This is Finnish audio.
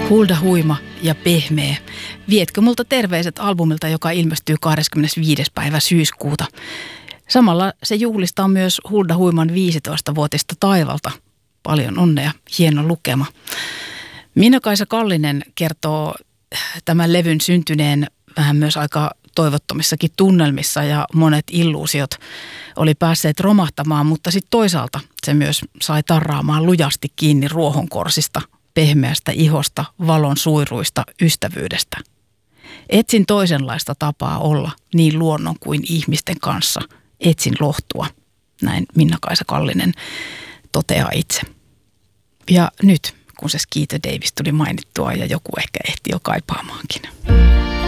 Hulda huima ja pehmeä. Vietkö multa terveiset albumilta, joka ilmestyy 25. päivä syyskuuta. Samalla se juhlistaa myös Hulda huiman 15-vuotista taivalta. Paljon onnea, hieno lukema. Minna-Kaisa Kallinen kertoo tämän levyn syntyneen vähän myös aika toivottomissakin tunnelmissa ja monet illuusiot oli päässeet romahtamaan, mutta sitten toisaalta se myös sai tarraamaan lujasti kiinni ruohonkorsista, pehmeästä ihosta, valon suiruista, ystävyydestä. Etsin toisenlaista tapaa olla niin luonnon kuin ihmisten kanssa. Etsin lohtua, näin Minna-Kaisa Kallinen toteaa itse. Ja nyt, kun se Skeeter Davis tuli mainittua ja joku ehkä ehti jo kaipaamaankin.